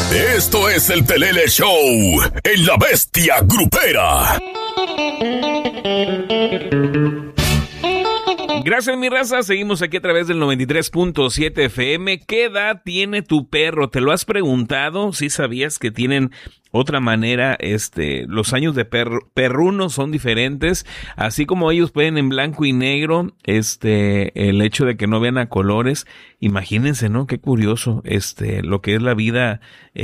Esto es el Pelele Show en La Bestia Grupera. Gracias, mi raza. Seguimos aquí a través del 93.7 FM. ¿Qué edad tiene tu perro? ¿Te lo has preguntado? ¿Sí sabías que tienen otra manera? Los años de perruno son diferentes. Así como ellos pueden en blanco y negro, el hecho de que no vean a colores. Imagínense, ¿no? Qué curioso, lo que es la vida,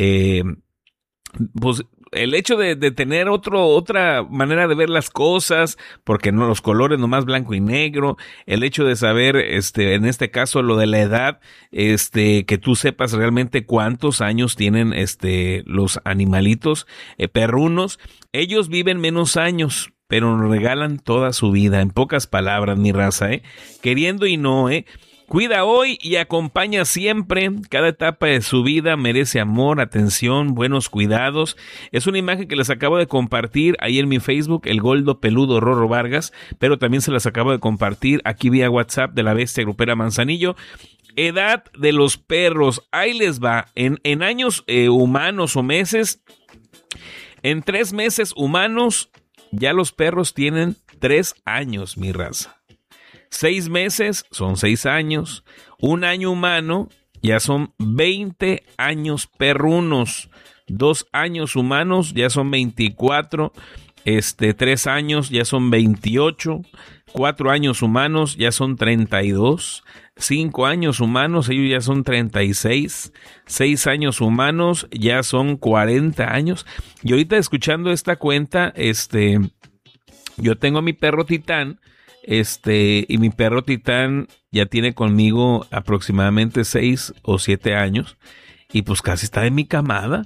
pues, el hecho de tener otra manera de ver las cosas, porque no los colores nomás blanco y negro, el hecho de saber, en este caso lo de la edad, que tú sepas realmente cuántos años tienen, los animalitos, perrunos, ellos viven menos años, pero nos regalan toda su vida, en pocas palabras, mi raza, queriendo y no, Cuida hoy y acompaña siempre. Cada etapa de su vida merece amor, atención, buenos cuidados. Es una imagen que les acabo de compartir ahí en mi Facebook, el Goldo Peludo Rorro Vargas, pero también se las acabo de compartir aquí vía WhatsApp de La Bestia Grupera Manzanillo. Edad de los perros, ahí les va. En años humanos o meses, en 3 meses humanos, ya los perros tienen 3 años, mi raza. 6 meses son 6 años. 1 año humano ya son 20 años perrunos. 2 años humanos ya son 24. 3 años ya son 28. 4 años humanos ya son 32. 5 años humanos, ellos ya son 36. 6 años humanos ya son 40 años. Y ahorita escuchando esta cuenta, yo tengo a mi perro Titán. Y mi perro Titán ya tiene conmigo aproximadamente 6 o 7 años. Y pues casi está en mi camada.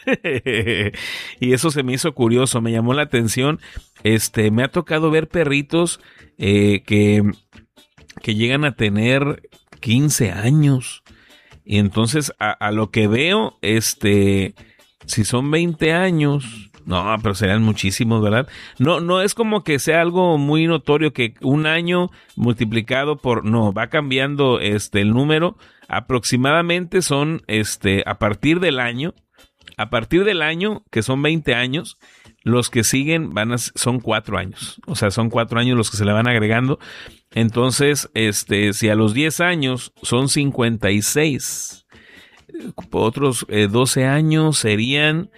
Y eso se me hizo curioso, me llamó la atención. Me ha tocado ver perritos que llegan a tener 15 años. Y entonces a lo que veo, si son 20 años... No, pero serán muchísimos, ¿verdad? No es como que sea algo muy notorio que 1 año multiplicado por... No, va cambiando el número. Aproximadamente son, a partir del año, que son 20 años, los que siguen son 4 años. O sea, son 4 años los que se le van agregando. Entonces, si a los 10 años son 56, otros 12 años serían...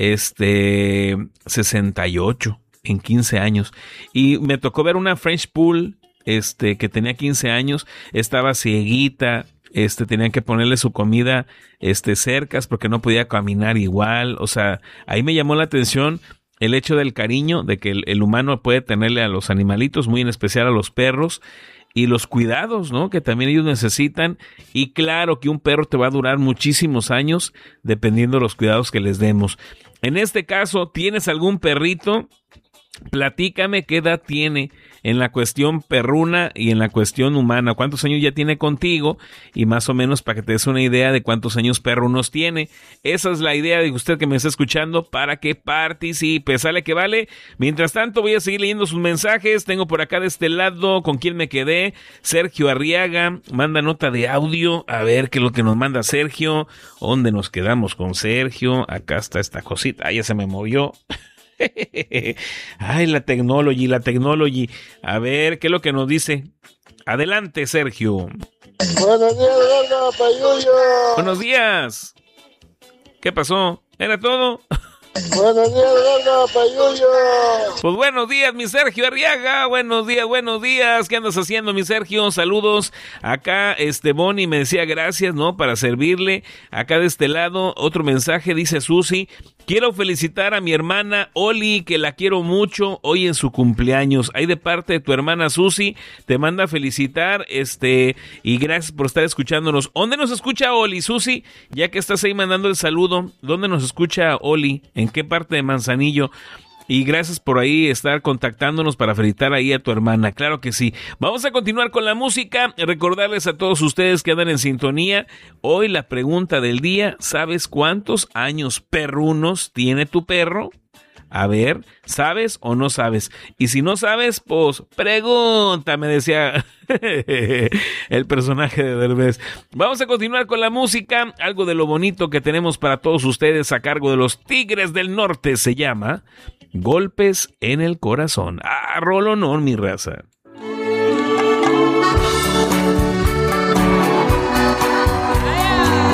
68 en 15 años. Y me tocó ver una French Poodle, que tenía 15 años, estaba cieguita, tenían que ponerle su comida, cercas porque no podía caminar igual. O sea, ahí me llamó la atención el hecho del cariño, de que el humano puede tenerle a los animalitos, muy en especial a los perros, y los cuidados, ¿no? Que también ellos necesitan. Y claro que un perro te va a durar muchísimos años dependiendo de los cuidados que les demos. En este caso, ¿tienes algún perrito? Platícame qué edad tiene en la cuestión perruna y en la cuestión humana. ¿Cuántos años ya tiene contigo? Y más o menos para que te des una idea de cuántos años perrunos tiene. Esa es la idea de usted que me está escuchando para que participe. Sale que vale. Mientras tanto voy a seguir leyendo sus mensajes. Tengo por acá de este lado con quién me quedé. Sergio Arriaga manda nota de audio. A ver qué es lo que nos manda Sergio. ¿Dónde nos quedamos con Sergio? Acá está esta cosita. Ah, ya se me movió. Ay, la technology. A ver, ¿qué es lo que nos dice? Adelante, Sergio. Buenos días, Gordo Payuyo. Buenos días. ¿Qué pasó? ¿Era todo? Buenos días, Gordo Payuyo. Pues buenos días, mi Sergio Arriaga. Buenos días. ¿Qué andas haciendo, mi Sergio? Saludos. Acá, Bonnie me decía gracias, ¿no? Para servirle. Acá de este lado, otro mensaje, dice Susi. Quiero felicitar a mi hermana Oli, que la quiero mucho, hoy en su cumpleaños. Ahí de parte de tu hermana Susi, te manda a felicitar, y gracias por estar escuchándonos. ¿Dónde nos escucha Oli, Susi? Ya que estás ahí mandando el saludo, ¿dónde nos escucha Oli? ¿En qué parte de Manzanillo? Y gracias por ahí estar contactándonos para felicitar ahí a tu hermana. Claro que sí. Vamos a continuar con la música. Recordarles a todos ustedes que andan en sintonía. Hoy la pregunta del día, ¿sabes cuántos años perrunos tiene tu perro? A ver, ¿sabes o no sabes? Y si no sabes, pues pregúntame, decía el personaje de Derbez. Vamos a continuar con la música. Algo de lo bonito que tenemos para todos ustedes a cargo de los Tigres del Norte se llama Golpes en el Corazón. Ah, rolonón, mi raza.